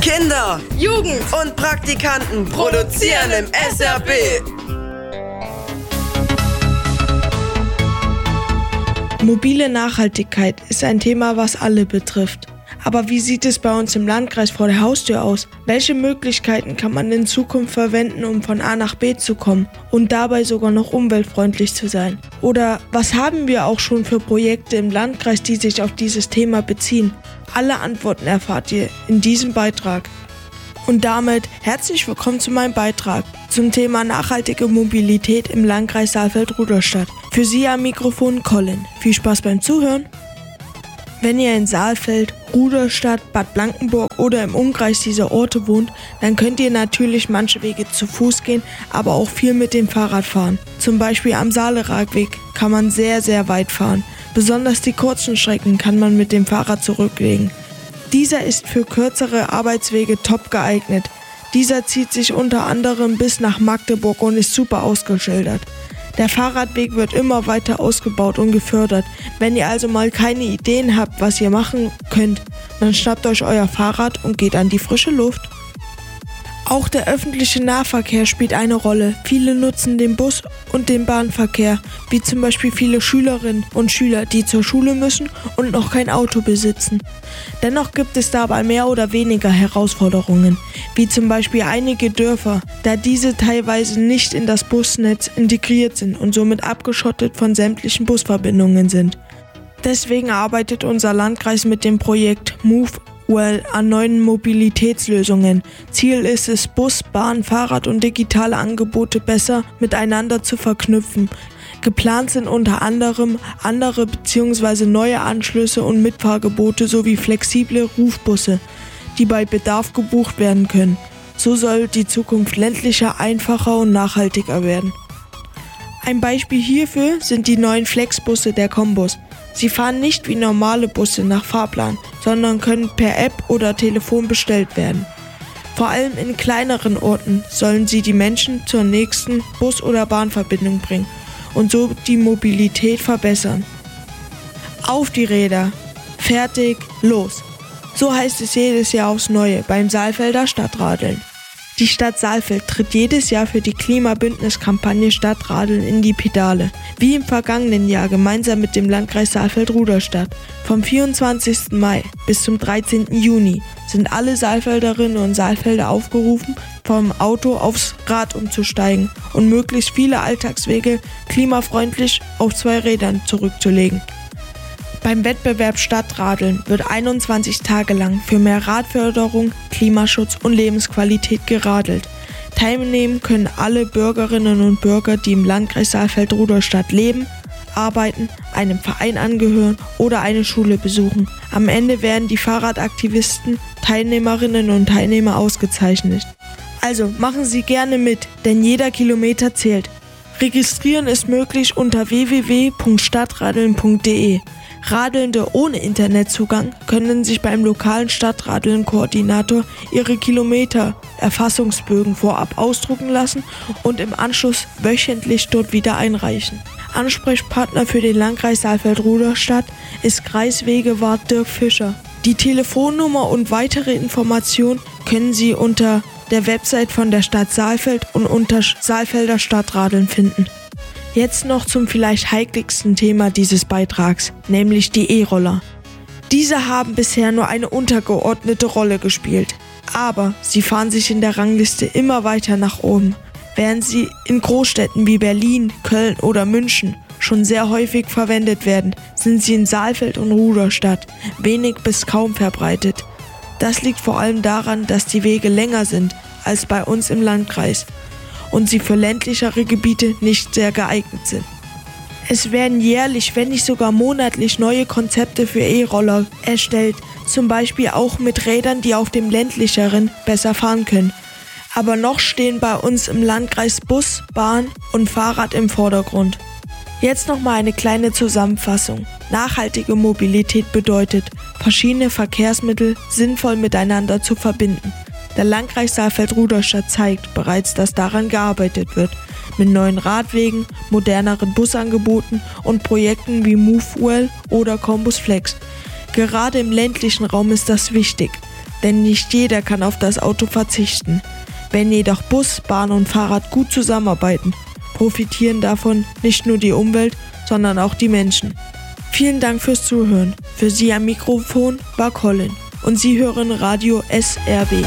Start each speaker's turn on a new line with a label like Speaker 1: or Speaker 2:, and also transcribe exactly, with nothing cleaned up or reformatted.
Speaker 1: Kinder,
Speaker 2: Jugend
Speaker 1: und Praktikanten produzieren im S R B.
Speaker 3: Mobile Nachhaltigkeit ist ein Thema, was alle betrifft. Aber wie sieht es bei uns im Landkreis vor der Haustür aus? Welche Möglichkeiten kann man in Zukunft verwenden, um von A nach B zu kommen und dabei sogar noch umweltfreundlich zu sein? Oder was haben wir auch schon für Projekte im Landkreis, die sich auf dieses Thema beziehen? Alle Antworten erfahrt ihr in diesem Beitrag. Und damit herzlich willkommen zu meinem Beitrag zum Thema nachhaltige Mobilität im Landkreis Saalfeld-Rudolstadt. Für Sie am Mikrofon Colin. Viel Spaß beim Zuhören. Wenn ihr in Saalfeld, Rudolstadt, Bad Blankenburg oder im Umkreis dieser Orte wohnt, dann könnt ihr natürlich manche Wege zu Fuß gehen, aber auch viel mit dem Fahrrad fahren. Zum Beispiel am Saale-Radweg kann man sehr, sehr weit fahren. Besonders die kurzen Strecken kann man mit dem Fahrrad zurücklegen. Dieser ist für kürzere Arbeitswege top geeignet. Dieser zieht sich unter anderem bis nach Magdeburg und ist super ausgeschildert. Der Fahrradweg wird immer weiter ausgebaut und gefördert. Wenn ihr also mal keine Ideen habt, was ihr machen könnt, dann schnappt euch euer Fahrrad und geht an die frische Luft. Auch der öffentliche Nahverkehr spielt eine Rolle. Viele nutzen den Bus und den Bahnverkehr, wie zum Beispiel viele Schülerinnen und Schüler, die zur Schule müssen und noch kein Auto besitzen. Dennoch gibt es dabei mehr oder weniger Herausforderungen, wie zum Beispiel einige Dörfer, da diese teilweise nicht in das Busnetz integriert sind und somit abgeschottet von sämtlichen Busverbindungen sind. Deswegen arbeitet unser Landkreis mit dem Projekt Move Well an neuen Mobilitätslösungen. Ziel ist es, Bus, Bahn, Fahrrad und digitale Angebote besser miteinander zu verknüpfen. Geplant sind unter anderem andere bzw. neue Anschlüsse und Mitfahrgebote sowie flexible Rufbusse, die bei Bedarf gebucht werden können. So soll die Zukunft ländlicher, einfacher und nachhaltiger werden. Ein Beispiel hierfür sind die neuen Flexbusse der Combus. Sie fahren nicht wie normale Busse nach Fahrplan, sondern können per App oder Telefon bestellt werden. Vor allem in kleineren Orten sollen sie die Menschen zur nächsten Bus- oder Bahnverbindung bringen und so die Mobilität verbessern. Auf die Räder, fertig, los! So heißt es jedes Jahr aufs Neue beim Saalfelder Stadtradeln. Die Stadt Saalfeld tritt jedes Jahr für die Klimabündniskampagne Stadtradeln in die Pedale, wie im vergangenen Jahr gemeinsam mit dem Landkreis Saalfeld-Rudolstadt. Vom vierundzwanzigsten Mai bis zum dreizehnten Juni sind alle Saalfelderinnen und Saalfelder aufgerufen, vom Auto aufs Rad umzusteigen und möglichst viele Alltagswege klimafreundlich auf zwei Rädern zurückzulegen. Beim Wettbewerb Stadtradeln wird einundzwanzig Tage lang für mehr Radförderung, Klimaschutz und Lebensqualität geradelt. Teilnehmen können alle Bürgerinnen und Bürger, die im Landkreis Saalfeld-Rudolstadt leben, arbeiten, einem Verein angehören oder eine Schule besuchen. Am Ende werden die Fahrradaktivisten, Teilnehmerinnen und Teilnehmer ausgezeichnet. Also machen Sie gerne mit, denn jeder Kilometer zählt. Registrieren ist möglich unter w w w punkt stadtradeln punkt d e. Radelnde ohne Internetzugang können sich beim lokalen Stadtradeln-Koordinator ihre Kilometer-Erfassungsbögen vorab ausdrucken lassen und im Anschluss wöchentlich dort wieder einreichen. Ansprechpartner für den Landkreis Saalfeld-Rudolstadt ist Kreiswegewart Dirk Fischer. Die Telefonnummer und weitere Informationen können Sie unter der Website von der Stadt Saalfeld und unter Saalfelder Stadtradeln finden. Jetzt noch zum vielleicht heikelsten Thema dieses Beitrags, nämlich die E-Roller. Diese haben bisher nur eine untergeordnete Rolle gespielt, aber sie fahren sich in der Rangliste immer weiter nach oben. Während sie in Großstädten wie Berlin, Köln oder München schon sehr häufig verwendet werden, sind sie in Saalfeld und Rudolstadt wenig bis kaum verbreitet. Das liegt vor allem daran, dass die Wege länger sind als bei uns im Landkreis und sie für ländlichere Gebiete nicht sehr geeignet sind. Es werden jährlich, wenn nicht sogar monatlich neue Konzepte für E-Roller erstellt, zum Beispiel auch mit Rädern, die auf dem ländlicheren besser fahren können. Aber noch stehen bei uns im Landkreis Bus, Bahn und Fahrrad im Vordergrund. Jetzt nochmal eine kleine Zusammenfassung. Nachhaltige Mobilität bedeutet, verschiedene Verkehrsmittel sinnvoll miteinander zu verbinden. Der Landkreis Saalfeld-Rudolstadt zeigt bereits, dass daran gearbeitet wird, mit neuen Radwegen, moderneren Busangeboten und Projekten wie Move Well oder Combus Flex. Gerade im ländlichen Raum ist das wichtig, Denn nicht jeder kann auf das Auto verzichten. Wenn jedoch Bus, Bahn und Fahrrad gut zusammenarbeiten, profitieren davon nicht nur die Umwelt, sondern auch die Menschen. Vielen Dank fürs Zuhören. Für Sie am Mikrofon war Colin und Sie hören Radio S R B.